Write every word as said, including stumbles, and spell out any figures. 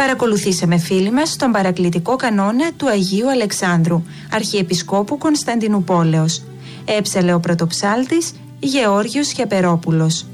Παρακολουθήσαμε φίλοι μας τον παρακλητικό κανόνα του Αγίου Αλεξάνδρου, Αρχιεπισκόπου Κωνσταντινουπόλεως. Έψαλε ο πρωτοψάλτης Γεώργιος Χιαπερόπουλος.